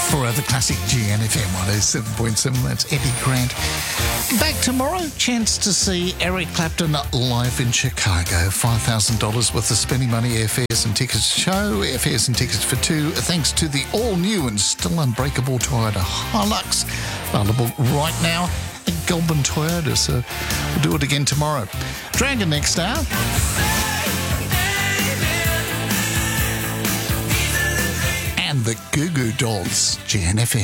Forever Classic GNFM 107.7. That's Eddie Grant. Back tomorrow, chance to see Eric Clapton live in Chicago. $5,000 worth of spending money, airfares and tickets to show. Airfares and tickets for two, thanks to the all-new and still unbreakable Toyota Hilux. Available right now at Goulburn Toyota. So we'll do it again tomorrow. Dragon next hour. And the Goo Goo Dolls, GNFM.